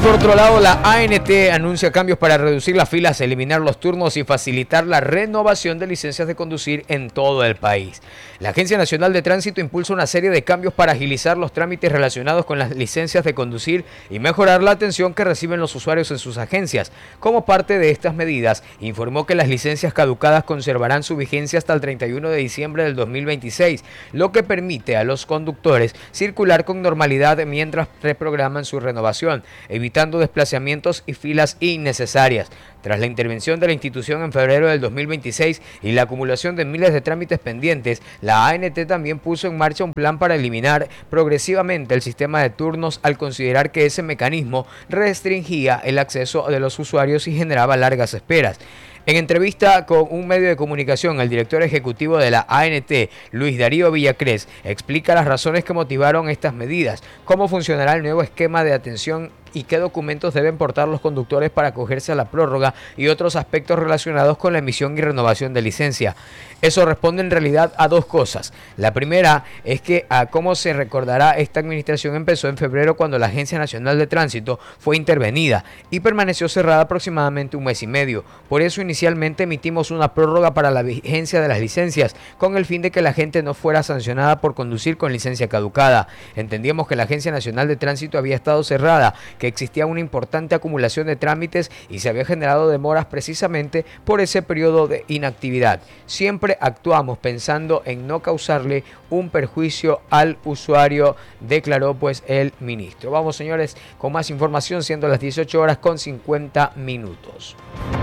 por otro lado, la ANT anuncia cambios para reducir las filas, eliminar los turnos y facilitar la renovación de licencias de conducir en todo el país. La Agencia Nacional de Tránsito impulsa una serie de cambios para agilizar los trámites relacionados con las licencias de conducir y mejorar la atención que reciben los usuarios en sus agencias. Como parte de estas medidas, informó que las licencias caducadas conservarán su vigencia hasta el 31 de diciembre del 2026, lo que permite a los conductores circular con normalidad mientras reprograman su renovación, evitando desplazamientos y filas innecesarias. Tras la intervención de la institución en febrero del 2026 y la acumulación de miles de trámites pendientes, la ANT también puso en marcha un plan para eliminar progresivamente el sistema de turnos al considerar que ese mecanismo restringía el acceso de los usuarios y generaba largas esperas. En entrevista con un medio de comunicación, el director ejecutivo de la ANT, Luis Darío Villacrés, explica las razones que motivaron estas medidas, cómo funcionará el nuevo esquema de atención y qué documentos deben portar los conductores para acogerse a la prórroga y otros aspectos relacionados con la emisión y renovación de licencia. Eso responde en realidad a dos cosas. La primera es que, como se recordará, esta administración empezó en febrero cuando la Agencia Nacional de Tránsito fue intervenida y permaneció cerrada aproximadamente un mes y medio. Por eso inicialmente emitimos una prórroga para la vigencia de las licencias, con el fin de que la gente no fuera sancionada por conducir con licencia caducada. Entendíamos que la Agencia Nacional de Tránsito había estado cerrada, que existía una importante acumulación de trámites y se había generado demoras precisamente por ese periodo de inactividad. Siempre actuamos pensando en no causarle un perjuicio al usuario, declaró pues el ministro. Vamos, señores, con más información, siendo las 18:50.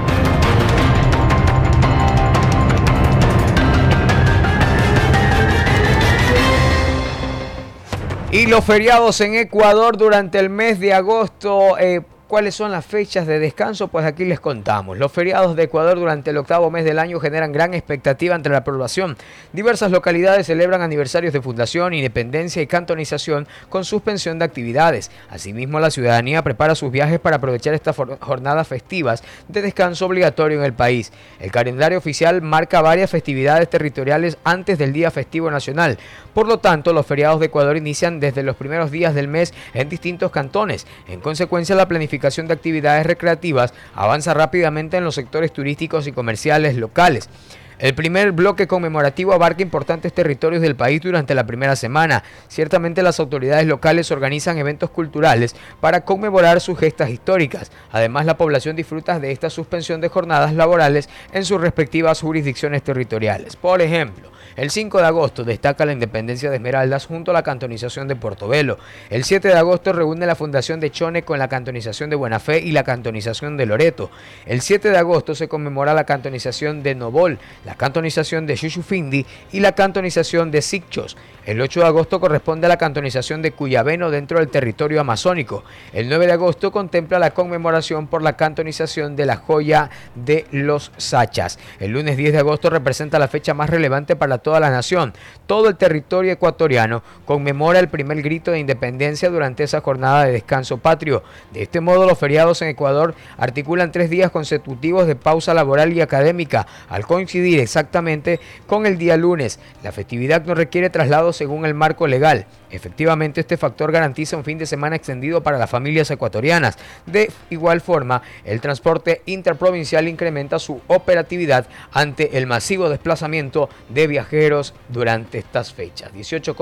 Y los feriados en Ecuador durante el mes de agosto, ¿cuáles son las fechas de descanso? Pues aquí les contamos. Los feriados de Ecuador durante el octavo mes del año generan gran expectativa entre la población. Diversas localidades celebran aniversarios de fundación, independencia y cantonización con suspensión de actividades. Asimismo, la ciudadanía prepara sus viajes para aprovechar estas jornadas festivas de descanso obligatorio en el país. El calendario oficial marca varias festividades territoriales antes del día festivo nacional. Por lo tanto, los feriados de Ecuador inician desde los primeros días del mes en distintos cantones. En consecuencia, la planificación de actividades recreativas avanza rápidamente en los sectores turísticos y comerciales locales. El primer bloque conmemorativo abarca importantes territorios del país durante la primera semana. Ciertamente las autoridades locales organizan eventos culturales para conmemorar sus gestas históricas. Además, la población disfruta de esta suspensión de jornadas laborales en sus respectivas jurisdicciones territoriales. Por ejemplo, el 5 de agosto destaca la independencia de Esmeraldas junto a la cantonización de Portobelo. El 7 de agosto reúne la fundación de Chone con la cantonización de Buena Fe y la cantonización de Loreto. El 7 de agosto se conmemora la cantonización de Nobol, la cantonización de Xuxufindi y la cantonización de Sicchos. El 8 de agosto corresponde a la cantonización de Cuyabeno dentro del territorio amazónico. El 9 de agosto contempla la conmemoración por la cantonización de la joya de los Sachas. El lunes 10 de agosto representa la fecha más relevante para toda la nación. Todo el territorio ecuatoriano conmemora el primer grito de independencia durante esa jornada de descanso patrio. De este modo, los feriados en Ecuador articulan 3 días consecutivos de pausa laboral y académica, al coincidir exactamente con el día lunes. La festividad no requiere traslado según el marco legal. Efectivamente, este factor garantiza un fin de semana extendido para las familias ecuatorianas. De igual forma, el transporte interprovincial incrementa su operatividad ante el masivo desplazamiento de viajeros durante estas fechas.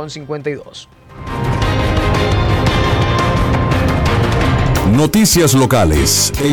18:52. Noticias locales.